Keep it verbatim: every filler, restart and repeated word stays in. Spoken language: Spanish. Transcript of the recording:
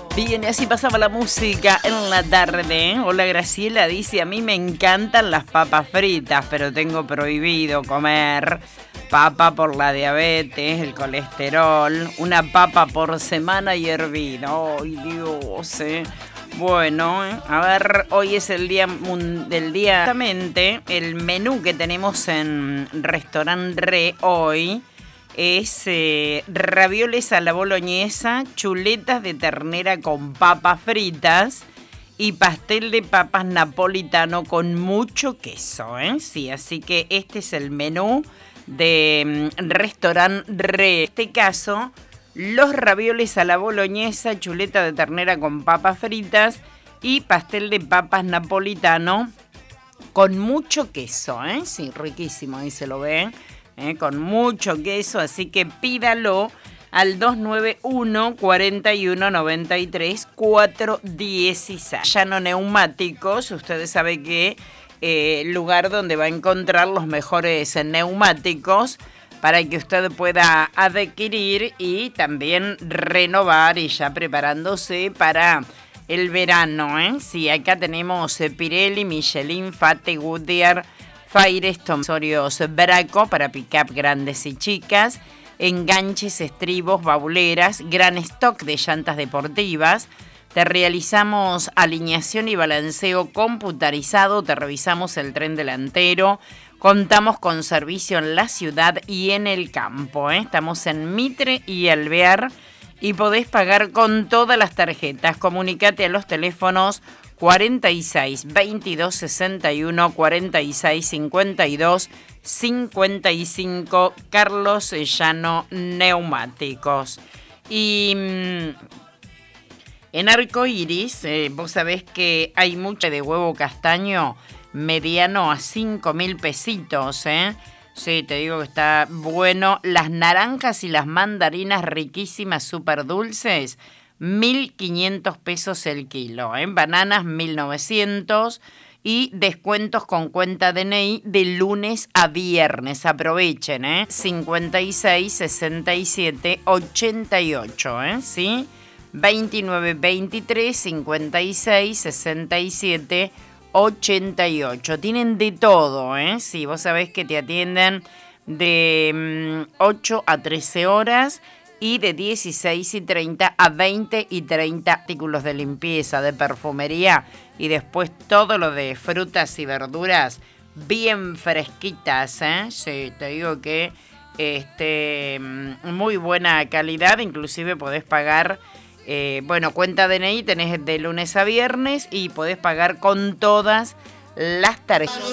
Bien, así pasaba la música en la tarde. Hola, Graciela dice, a mí me encantan las papas fritas, pero tengo prohibido comer papa por la diabetes, el colesterol, una papa por semana y hervida. ¡Ay, Dios! Eh. Bueno, eh, a ver, hoy es el día del día. Exactamente, el menú que tenemos en Restaurant Re hoy es eh, ravioles a la boloñesa, chuletas de ternera con papas fritas y pastel de papas napolitano con mucho queso, ¿eh? Sí, así que este es el menú de um, Restaurant Re. En este caso, los ravioles a la boloñesa, chuleta de ternera con papas fritas y pastel de papas napolitano con mucho queso, ¿eh? Sí, riquísimo, ahí se lo ve. Eh, con mucho queso, así que pídalo al dos nueve uno, cuarenta y uno, noventa y tres, cuatrocientos dieciséis. Llano Neumáticos, ustedes saben que eh, lugar donde va a encontrar los mejores neumáticos para que usted pueda adquirir y también renovar y ya preparándose para el verano, ¿eh? Sí, acá tenemos Pirelli, Michelin, Fate, Goodyear, Firestone, accesorios Braco para pick-up grandes y chicas, enganches, estribos, bauleras, gran stock de llantas deportivas. Te realizamos alineación y balanceo computarizado, te revisamos el tren delantero, contamos con servicio en la ciudad y en el campo, ¿eh? Estamos en Mitre y Alvear y podés pagar con todas las tarjetas. Comunicate a los teléfonos cuarenta y seis, veintidós, sesenta y uno, cuarenta y seis, cincuenta y dos, cincuenta y cinco, Carlos Llano Neumáticos. Y mmm, en Arcoiris, eh, vos sabés que hay mucho de huevo castaño mediano a cinco mil pesitos, ¿eh? Sí, te digo que está bueno. Las naranjas y las mandarinas riquísimas, súper dulces, mil quinientos pesos el kilo, ¿eh? Bananas mil novecientos y descuentos con cuenta D N I de lunes a viernes. Aprovechen, ¿eh? cincuenta y seis, sesenta y siete, ochenta y ocho, ¿eh? ¿Sí? veintinueve, veintitrés, cincuenta y seis, sesenta y siete, ochenta y ocho. Tienen de todo, ¿eh? Sí, vos sabés que te atienden de mm, ocho a trece horas y de dieciséis y treinta a veinte y treinta artículos de limpieza, de perfumería y después todo lo de frutas y verduras bien fresquitas, ¿eh? Sí, te digo que este, muy buena calidad, inclusive podés pagar, eh, bueno, cuenta D N I tenés de lunes a viernes y podés pagar con todas las tarjetas.